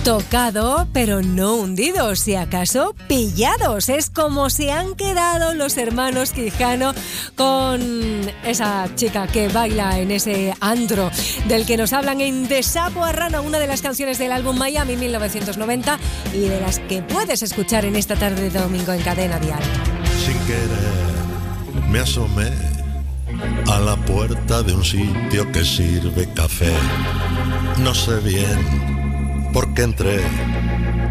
Tocado, pero no hundido, si acaso pillados. Es como se han quedado los hermanos Quijano con esa chica que baila en ese antro del que nos hablan en De Sapo a Rana, una de las canciones del álbum Miami 1990 y de las que puedes escuchar en esta tarde de domingo en Cadena Dial. Sin querer me asomé a la puerta de un sitio que sirve café. No sé bien por qué entré,